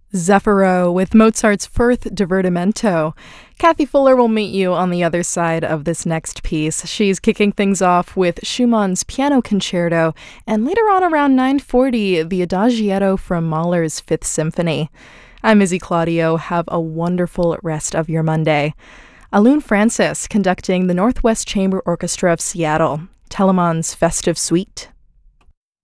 Zeffiro with Mozart's Fourth Divertimento. Kathy Fuller will meet you on the other side of this next piece. She's kicking things off with Schumann's Piano Concerto, and later on around 9:40, the Adagietto from Mahler's Fifth Symphony. I'm Izzy Claudio. Have a wonderful rest of your Monday. Alun Francis conducting the Northwest Chamber Orchestra of Seattle, Telemann's Festive Suite.